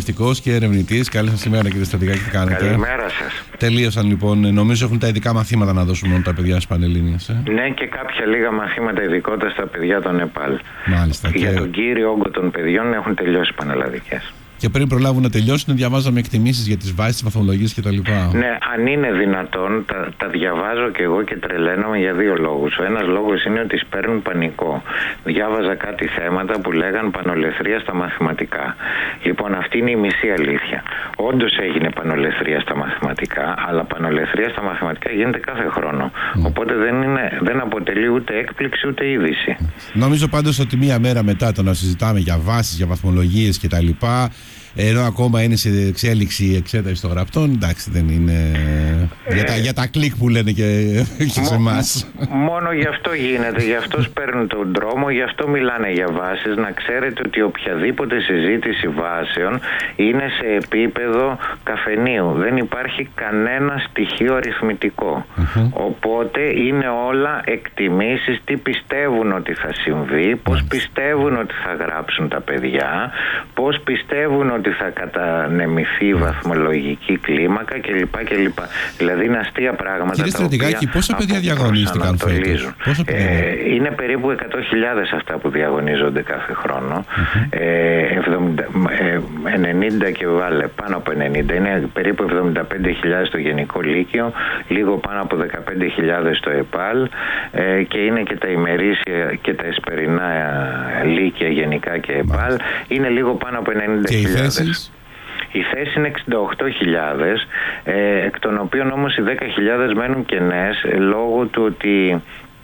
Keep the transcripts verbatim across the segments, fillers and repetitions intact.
διαγνωστικός και ερευνητής. Καλή σας ημέρα, κύριε Στρατηγάκη, τι κάνετε? Καλημέρα σας. Τελείωσαν λοιπόν, νομίζω έχουν τα ειδικά μαθήματα να δώσουν μόνο τα παιδιά στις Πανελλήνιες. Ε? Ναι, και κάποια λίγα μαθήματα ειδικότερα στα παιδιά των ΕΠΑΛ. Μάλιστα. Για και... τον κύριο όγκο των παιδιών έχουν τελειώσει οι πανελλαδικές. Και πριν προλάβουν να τελειώσουν, διαβάζαμε εκτιμήσεις για τις βάσεις, τις βαθμολογίες κτλ. Ναι, αν είναι δυνατόν, τα, τα διαβάζω και εγώ και τρελαίνομαι για δύο λόγους. Ο ένας λόγος είναι ότι σπέρνουν πανικό. Διάβαζα κάτι θέματα που λέγαν πανολεθρία στα μαθηματικά. Λοιπόν, αυτή είναι η μισή αλήθεια. Όντως έγινε πανολεθρία στα μαθηματικά, αλλά πανολεθρία στα μαθηματικά γίνεται κάθε χρόνο. Mm. Οπότε δεν, είναι, δεν αποτελεί ούτε έκπληξη ούτε είδηση. Νομίζω πάντως ότι μία μέρα μετά το να συζητάμε για βάσεις, για βαθμολογίες κτλ., ενώ ακόμα είναι σε εξέλιξη η εξέταση των γραπτών, εντάξει, δεν είναι. Ε, για, τα, για τα κλικ που λένε και, και σε εμάς. Μόνο γι' αυτό γίνεται, γι' αυτό παίρνουν τον δρόμο, γι' αυτό μιλάνε για βάσεις. Να ξέρετε ότι οποιαδήποτε συζήτηση βάσεων είναι σε επίπεδο καφενείου. Δεν υπάρχει κανένα στοιχείο αριθμητικό. Uh-huh. Οπότε είναι όλα εκτιμήσεις, τι πιστεύουν ότι θα συμβεί, πώς uh-huh. πιστεύουν ότι θα γράψουν τα παιδιά, πώς πιστεύουν ότι θα κατανεμηθεί η βαθμολογική κλίμακα κλπ. κλπ. Δηλαδή είναι αστεία πράγματα. Κύριε Στρατηγάκη, πόσα παιδιά διαγωνίστηκαν φέτος? Ε, είναι περίπου εκατό χιλιάδες αυτά που διαγωνίζονται κάθε χρόνο. Uh-huh. ε, εβδομήντα, ε, ενενήντα και βάλε πάνω από ενενήντα. Είναι περίπου εβδομήντα πέντε χιλιάδες στο Γενικό Λύκειο, λίγο πάνω από δεκαπέντε χιλιάδες στο ΕΠΑΛ, ε, και είναι και τα ημερήσια και τα εσπερινά Λύκεια γενικά και ΕΠΑΛ. Είναι λίγο πάνω από ενενήντα χιλιάδες. Η θέση είναι εξήντα οκτώ χιλιάδες, ε, εκ των οποίων όμως οι δέκα χιλιάδες μένουν κενές ε, λόγω του ότι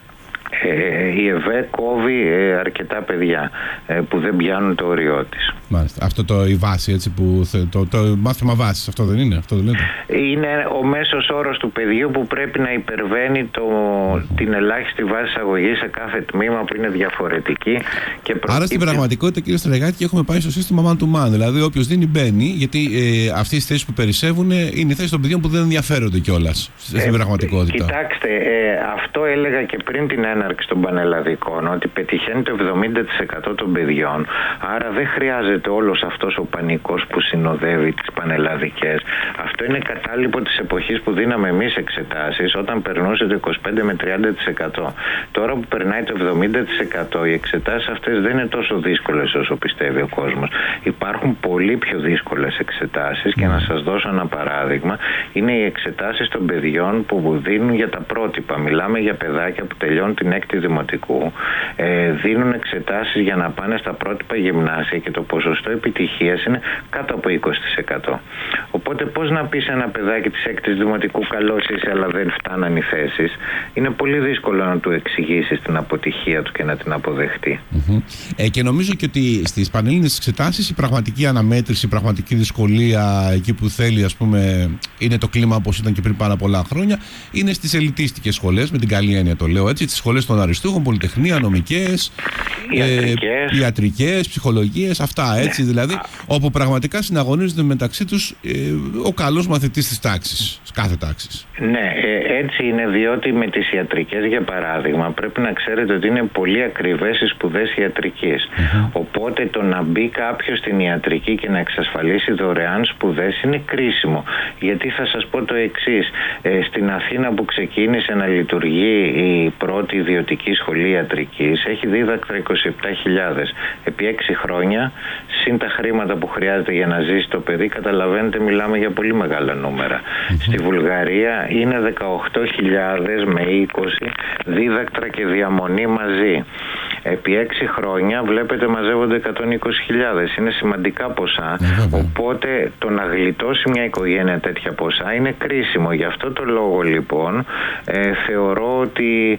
ε, η ΕΒΕ κόβει ε, αρκετά παιδιά ε, που δεν πιάνουν το όριό της. Μάλιστα. Αυτό το η βάση, έτσι, που θε, το, το, το μάθημα βάσης, αυτό δεν είναι? Αυτό δεν λέτε? Είναι ο μέσος όρος του παιδιού που πρέπει να υπερβαίνει το, mm. την ελάχιστη βάση εισαγωγής σε κάθε τμήμα που είναι διαφορετική. Και προκύπτει... Άρα στην πραγματικότητα, κύριε Στρατηγάκη, έχουμε πάει στο σύστημα man to man. Δηλαδή, όποιος δίνει μπαίνει, γιατί ε, αυτές οι θέσεις που περισσεύουν είναι οι θέσεις των παιδιών που δεν ενδιαφέρονται κιόλας στην ε, πραγματικότητα. Κοιτάξτε, ε, αυτό έλεγα και πριν την έναρξη των πανελλαδικών, ότι πετυχαίνει το εβδομήντα τοις εκατό των παιδιών. Άρα δεν χρειάζεται όλος αυτός ο πανικός που συνοδεύει τις πανελλαδικές. Αυτό είναι κατάλοιπο της εποχής που δίναμε εμείς εξετάσεις, όταν περνούσε το είκοσι πέντε με τριάντα τοις εκατό. Τώρα που περνάει το εβδομήντα τοις εκατό, οι εξετάσεις αυτές δεν είναι τόσο δύσκολες όσο πιστεύει ο κόσμος. Υπάρχουν πολύ πιο δύσκολες εξετάσεις και να σας δώσω ένα παράδειγμα. Είναι οι εξετάσεις των παιδιών που δίνουν για τα πρότυπα. Μιλάμε για παιδάκια που τελειώνουν την έκτη δημοτικού, ε, δίνουν εξετάσεις για να πάνε στα πρότυπα γυμνάσια και το ποσοστό επιτυχίας είναι κάτω από είκοσι τοις εκατό. Οπότε πώς να πεις ένα παιδάκι της έκτης δημοτικού καλώς είσαι αλλά δεν φτάναν οι θέσεις? Είναι πολύ δύσκολο να του εξηγήσεις την αποτυχία του και να την αποδεχτεί. Mm-hmm. Ε, και νομίζω και ότι στις πανελλήνιες εξετάσεις η πραγματική αναμέτρηση, η πραγματική δυσκολία εκεί που θέλει, ας πούμε, είναι το κλίμα όπως ήταν και πριν πάρα πολλά χρόνια, είναι στις ελιτίστικες σχολές, με την καλή έννοια το λέω έτσι, τις σχολές των αριστούχων, πολυτεχνία, νομικές, ιατρικές, ε, ιατρικές ψυχολογίες, αυτά έτσι, ναι. Δηλαδή, όπου πραγματικά συναγωνίζονται μεταξύ τους ε, ο καλός μαθητής της τάξης, κάθε τάξης. Ναι, ε, έτσι είναι, διότι με τις ιατρικές, για παράδειγμα, πρέπει να ξέρετε ότι είναι πολύ ακριβές οι σπουδές ιατρικής. Mm-hmm. Οπότε το να μπει κάποιος στην ιατρική και να εξασφαλίσει δωρεάν σπουδές είναι κρίσιμο. Γιατί θα σας πω το εξής. Ε, στην Αθήνα που ξεκίνησε να λειτουργεί η πρώτη ιδιωτική σχολή ιατρικής, έχει δίδακτρα είκοσι επτά χιλιάδες. Επί έξι χρόνια, συν τα χρήματα που χρειάζεται για να ζήσει το παιδί, καταλαβαίνετε, μιλάμε για πολύ μεγάλα νούμερα. Mm-hmm. Στη Βουλγαρία είναι δεκαοκτώ χιλιάδες με είκοσι δίδακτρα και διαμονή μαζί. Επί έξι χρόνια βλέπετε μαζεύονται εκατόν είκοσι χιλιάδες. Είναι σημαντικά ποσά. Mm-hmm. Οπότε το να γλιτώσει μια οικογένεια τέτοια ποσά είναι κρίσιμο. Γι' αυτό το λόγο λοιπόν ε, θεωρώ ότι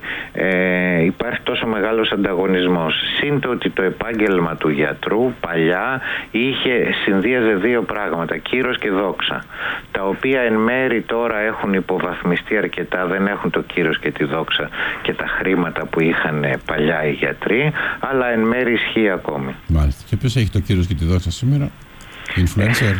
ε, υπάρχει τόσο μεγάλος ανταγωνισμός. Συν το ότι το επάγγελμα του γιατρού παλιά είχε, συνδύαζε δύο πράγματα, κύρος και δόξα, τα οποία εν μέρη τώρα έχουν υποβαθμιστεί αρκετά, δεν έχουν το κύρος και τη δόξα και τα χρήματα που είχαν παλιά οι γιατροί, αλλά εν μέρη ισχύει ακόμη. Μάλιστα. Και ποιος έχει το κύρος και τη δόξα σήμερα? Influencer.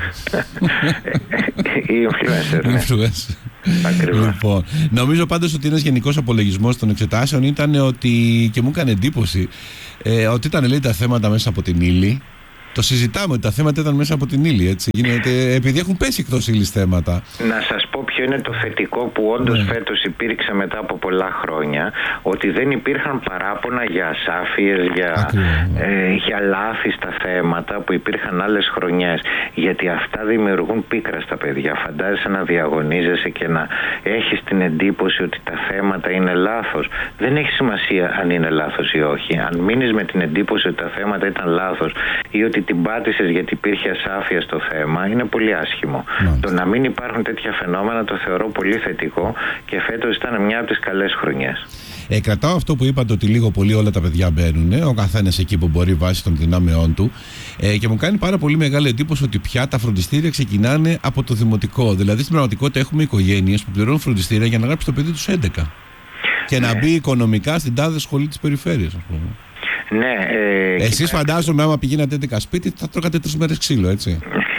Η influencer, ναι. Influencer. Ακριβώς. Λοιπόν, νομίζω πάντως ότι ένας γενικός απολογισμός των εξετάσεων ήταν ότι, και μου έκανε εντύπωση, ε, ότι ήταν, λέει, τα θέματα μέσα από την ύλη. Το συζητάμε ότι τα θέματα ήταν μέσα από την ύλη, έτσι. Γίνεται, επειδή έχουν πέσει εκτός ύλης θέματα. Να σας πω ποιο είναι το θετικό που όντως ναι. φέτος υπήρξε μετά από πολλά χρόνια, ότι δεν υπήρχαν παράπονα για ασάφειες, για, ε, για λάθη στα θέματα που υπήρχαν άλλες χρονιές. Γιατί αυτά δημιουργούν πίκρα στα παιδιά. Φαντάζεσαι να διαγωνίζεσαι και να έχεις την εντύπωση ότι τα θέματα είναι λάθος. Δεν έχει σημασία αν είναι λάθος ή όχι. Αν μείνεις με την εντύπωση ότι τα θέματα ήταν λάθος ή ότι την πάτησες γιατί υπήρχε ασάφεια στο θέμα, είναι πολύ άσχημο. Mm. Το να μην υπάρχουν τέτοια φαινόμενα το θεωρώ πολύ θετικό και φέτος ήταν μια από τις καλές χρονιές. Ε, κρατάω αυτό που είπατε ότι λίγο πολύ όλα τα παιδιά μπαίνουν, ο καθένας εκεί που μπορεί βάσει των δυνάμεών του. Ε, και μου κάνει πάρα πολύ μεγάλη εντύπωση ότι πια τα φροντιστήρια ξεκινάνε από το δημοτικό. Δηλαδή στην πραγματικότητα έχουμε οικογένειες που πληρώνουν φροντιστήρια για να γράψει το παιδί τους έντεκα. Και ναι. να μπει οικονομικά στην τάδε σχολή της περιφέρειας, ας πούμε. Ναι, ε, Εσείς κοιτάξτε. Φαντάζομαι άμα πηγαίνατε έντεκα σπίτι θα τρώγατε τρεις μέρες ξύλο, έτσι.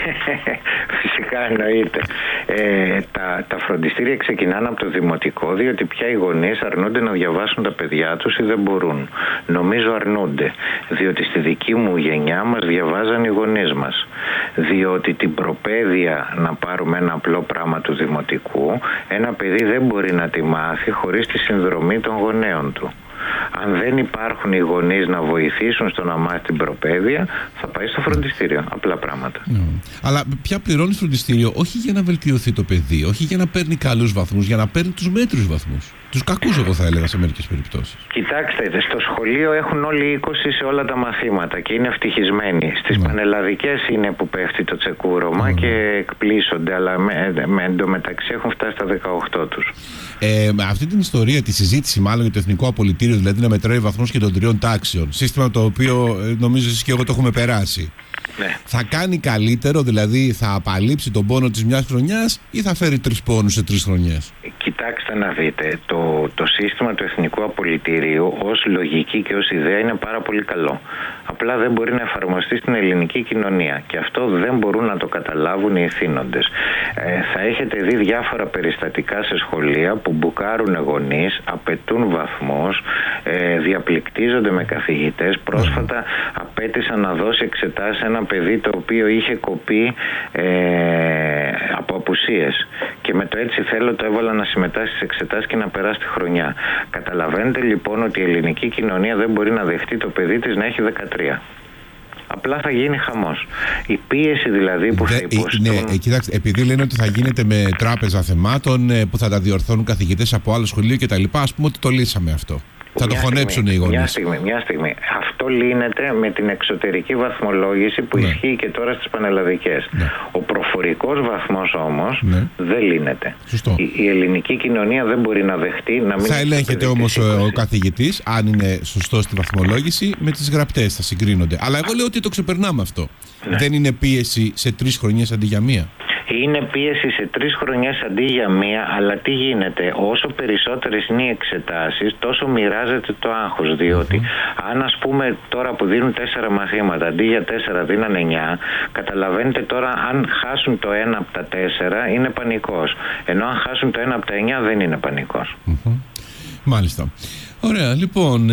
Φυσικά εννοείται. Ε, τα, τα φροντιστήρια ξεκινάνε από το δημοτικό, διότι πια οι γονείς αρνούνται να διαβάσουν τα παιδιά τους ή δεν μπορούν. Νομίζω αρνούνται, διότι στη δική μου γενιά μας διαβάζαν οι γονείς μας. Διότι την προπαίδεια, να πάρουμε ένα απλό πράγμα του δημοτικού, ένα παιδί δεν μπορεί να τη μάθει χωρίς τη συνδρομή των γονέων του. Αν δεν υπάρχουν οι γονείς να βοηθήσουν στο να μάθει την προπαίδεια, θα πάει στο φροντιστήριο. Απλά πράγματα. Mm. Αλλά πια πληρώνει φροντιστήριο όχι για να βελτιωθεί το παιδί, όχι για να παίρνει καλούς βαθμούς, για να παίρνει τους μέτριους βαθμούς. Τους κακούς, εγώ θα έλεγα σε μερικές περιπτώσεις. Κοιτάξτε, στο σχολείο έχουν όλοι είκοσι σε όλα τα μαθήματα και είναι ευτυχισμένοι. Στις mm. πανελλαδικές είναι που πέφτει το τσεκούρωμα mm. και εκπλήσονται, αλλά με, με εντωμεταξύ έχουν φτάσει στα δεκαοκτώ τους. Ε, αυτή την ιστορία, τη συζήτηση μάλλον για το εθνικό απολυτήριο, δηλαδή να μετράει βαθμούς και των τριών τάξεων, σύστημα το οποίο νομίζω εσείς και εγώ το έχουμε περάσει. Ναι. Θα κάνει καλύτερο, δηλαδή θα απαλείψει τον πόνο της μιας χρονιάς ή θα φέρει τρεις πόνους σε τρεις χρονιές? Κοιτάξτε να δείτε, το, το σύστημα του εθνικού απολυτηρίου ως λογική και ως ιδέα είναι πάρα πολύ καλό. Απλά δεν μπορεί να εφαρμοστεί στην ελληνική κοινωνία και αυτό δεν μπορούν να το καταλάβουν οι ευθύνοντες. Ε, θα έχετε δει διάφορα περιστατικά σε σχολεία που μπουκάρουν γονείς, απαιτούν βαθμούς, ε, διαπληκτίζονται με καθηγητές. Πρόσφατα απέτησαν να δώσει εξετάσεις σε ένα παιδί το οποίο είχε κοπεί ε, από απουσίες και με το έτσι θέλω το έβαλα να συμμετάσχει στις εξετάσεις και να περάσει τη χρονιά. Καταλαβαίνετε λοιπόν ότι η ελληνική κοινωνία δεν μπορεί να δεχτεί το παιδί της να έχει δεκατρία. Απλά θα γίνει χαμός. Η πίεση δηλαδή που θα υποστούν... Ναι, ε, κοιτάξτε, επειδή λένε ότι θα γίνεται με τράπεζα θεμάτων ε, που θα τα διορθώνουν καθηγητές από άλλο σχολείο κτλ. Ας πούμε ότι το λύσαμε αυτό. Θα το χωνέψουν οι γονείς. Μια στιγμή, μια στιγμή. Αυτό λύνεται με την εξωτερική βαθμολόγηση που ναι. ισχύει και τώρα στις πανελλαδικές. Ναι. Ο προφορικός βαθμός όμως ναι. δεν λύνεται. Σωστό. Η, η ελληνική κοινωνία δεν μπορεί να δεχτεί να μην... Θα ελέγχεται όμως ο, ο καθηγητής, αν είναι σωστός στη βαθμολόγηση, με τις γραπτές θα συγκρίνονται. Αλλά εγώ λέω ότι το ξεπερνάμε αυτό. Ναι. Δεν είναι πίεση σε τρεις χρονιές αντί για μία? Είναι πίεση σε τρεις χρονιές αντί για μία, αλλά τι γίνεται, όσο περισσότερες είναι οι εξετάσεις, τόσο μοιράζεται το άγχος. Διότι mm-hmm. αν ας πούμε τώρα που δίνουν τέσσερα μαθήματα, αντί για τέσσερα δίνανε εννιά, καταλαβαίνετε τώρα αν χάσουν το ένα από τα τέσσερα είναι πανικός. Ενώ αν χάσουν το ένα από τα εννιά δεν είναι πανικός. Mm-hmm. Μάλιστα. Ωραία, λοιπόν,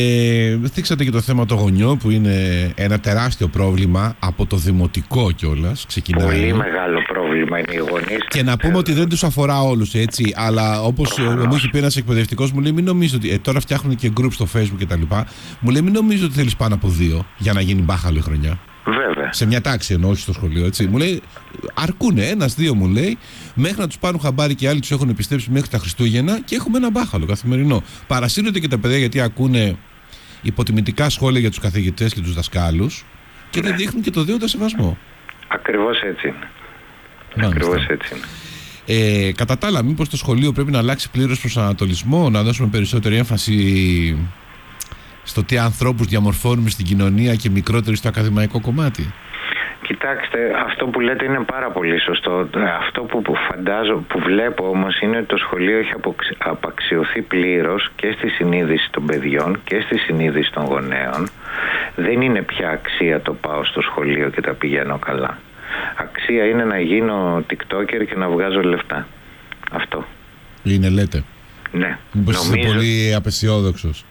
ε, θίξατε και το θέμα των γονιών που είναι ένα τεράστιο πρόβλημα από το δημοτικό κιόλας. Ξεκινάει. Πολύ μεγάλο πρόβλημα είναι οι γονείς. Και να πούμε ότι δεν τους αφορά όλους, έτσι, αλλά όπως μου έχει πει ένας εκπαιδευτικός, μου λέει μην νομίζω ότι, ε, τώρα φτιάχνουν και group στο Facebook κτλ. Μου λέει μην νομίζω ότι θέλεις πάνω από δύο για να γίνει μπάχαλο η χρονιά. Βέβαια. Σε μια τάξη εννοώ, όχι στο σχολείο, έτσι. Μου λέει, αρκούνε ένας-δύο, μου λέει, μέχρι να τους πάρουν χαμπάρι και άλλοι τους έχουν επιστρέψει μέχρι τα Χριστούγεννα και έχουμε ένα μπάχαλο καθημερινό. Παρασύρονται και τα παιδιά γιατί ακούνε υποτιμητικά σχόλια για τους καθηγητές και τους δασκάλους και ναι. δεν δείχνουν και το δέοντα σεβασμό. Ακριβώς έτσι είναι. Μάλιστα. Ακριβώς έτσι είναι. Ε, κατά τα άλλα, μήπως το σχολείο πρέπει να αλλάξει πλήρως προσανατολισμό, να δώσουμε περισσότερη έμφαση στο τι ανθρώπους διαμορφώνουμε στην κοινωνία και μικρότερη στο ακαδημαϊκό κομμάτι? Κοιτάξτε, αυτό που λέτε είναι πάρα πολύ σωστό. Αυτό που φαντάζω, που βλέπω όμως είναι ότι το σχολείο έχει απαξιωθεί πλήρως και στη συνείδηση των παιδιών και στη συνείδηση των γονέων. Δεν είναι πια αξία το πάω στο σχολείο και τα πηγαίνω καλά. Αξία είναι να γίνω TikToker και να βγάζω λεφτά. Αυτό. Είναι, λέτε? Ναι. Μήπως νομίζω... είσαι πολύ απεσιόδοξος?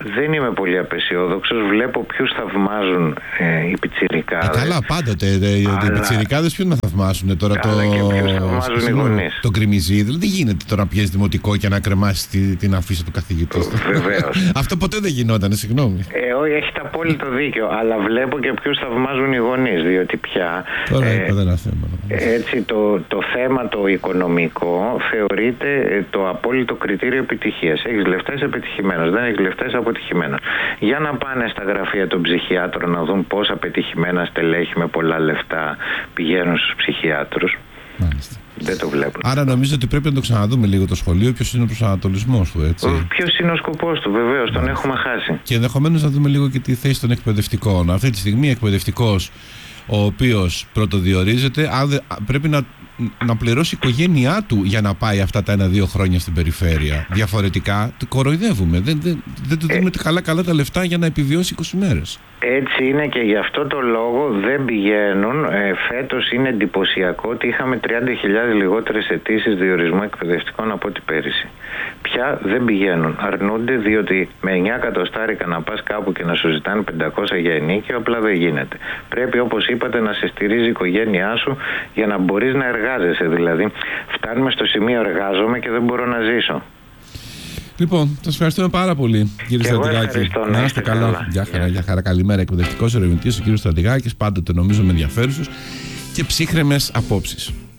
Δεν είμαι πολύ απεσιόδοξος. Βλέπω ποιους θαυμάζουν ε, οι πιτσιρικάδες. Ε, καλά, πάντοτε. Ε, οι αλλά... πιτσιρικάδες ποιους να θαυμάσουν τώρα? Καλά, το... και ποιους θαυμάζουν οι γονείς. Το γκριμιζί. Δηλαδή, δεν γίνεται τώρα να πιέζει δημοτικό και να κρεμάσει τη, την αφίσα του καθηγητή. Βεβαίως. Αυτό ποτέ δεν γινόταν, συγγνώμη. Ε, όχι, έχετε απόλυτο δίκιο. Αλλά βλέπω και ποιους θαυμάζουν οι γονείς. Διότι πια. Τώρα ε, είπα, ένα θέμα. Έτσι, το, το θέμα το οικονομικό θεωρείται το απόλυτο κριτήριο επιτυχίας. Έχεις λεφτά, είσαι επιτυχημένος. Δεν έχεις λεφτά, είσαι αποτυχημένος. Για να πάνε στα γραφεία των ψυχιάτρων να δουν πόσα πετυχημένα στελέχη με πολλά λεφτά πηγαίνουν στους ψυχιάτρους. Μάλιστα. Δεν το βλέπω. Άρα νομίζω ότι πρέπει να το ξαναδούμε λίγο το σχολείο. Ποιος είναι ο προσανατολισμός του, έτσι? Ποιος είναι ο σκοπός του, βεβαίως, τον έχουμε χάσει. Και ενδεχομένως να δούμε λίγο και τη θέση των εκπαιδευτικών. Αυτή τη στιγμή εκπαιδευτικός, ο οποίος πρωτοδιορίζεται, αν δε, πρέπει να, να πληρώσει η οικογένειά του για να πάει αυτά τα ένα-δύο χρόνια στην περιφέρεια. Διαφορετικά το κοροϊδεύουμε. Δεν, δεν, δεν του δίνουμε ε, καλά, καλά τα λεφτά για να επιβιώσει είκοσι μέρες. Έτσι είναι και γι' αυτό το λόγο δεν πηγαίνουν. Ε, φέτος είναι εντυπωσιακό ότι είχαμε τριάντα χιλιάδες λιγότερες αιτήσεις διορισμού εκπαιδευτικών από ό,τι πέρυσι. Πια δεν πηγαίνουν. Αρνούνται διότι με εννιά εκατοστάρικα να πας κάπου και να σου ζητάνε πεντακόσια για ενίκιο, απλά δεν γίνεται. Πρέπει, όπως είπατε, να σε στηρίζει η οικογένειά σου για να μπορείς να εργάζεσαι. Δηλαδή, φτάνουμε στο σημείο εργάζομαι και δεν μπορώ να ζήσω. Λοιπόν, σας ευχαριστούμε πάρα πολύ, κύριε Στρατηγάκη. Να είστε καλά. καλά. Γεια χαρά, γεια χαρά. Καλημέρα. Εκπαιδευτικός ερευνητής, ο κύριος Στρατηγάκης, πάντοτε νομίζω με ενδιαφέρουσες και ψύχρεμες απόψεις.